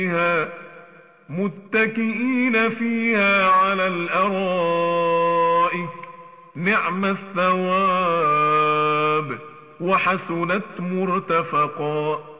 متكئين فيها على الأرائك نعم الثواب وحسنت مرتفقا.